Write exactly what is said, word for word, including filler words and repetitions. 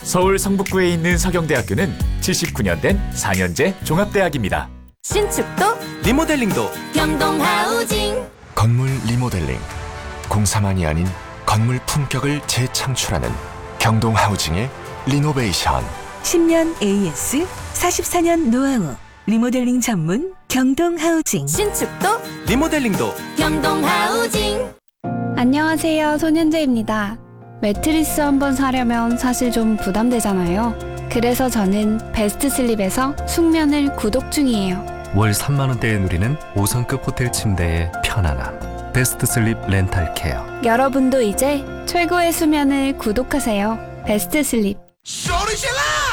서울 성북구에 있는 서경대학교는 칠십구 년 된 사 년제 종합대학입니다. 신축도 리모델링도 경동하우징. 건물 리모델링, 공사만이 아닌 건물 품격을 재창출하는 경동하우징의 리노베이션. 십 년 에이에스, 사십사 년 노하우, 리모델링 전문 경동하우징. 신축도 리모델링도 경동하우징. 안녕하세요, 손현재입니다. 매트리스 한번 사려면 사실 좀 부담되잖아요. 그래서 저는 베스트 슬립에서 숙면을 구독 중이에요. 월 삼만 원대에 누리는 오 성급 호텔 침대의 편안함. 베스트 슬립 렌탈 케어. 여러분도 이제 최고의 수면을 구독하세요. 베스트 슬립. 쇼리실라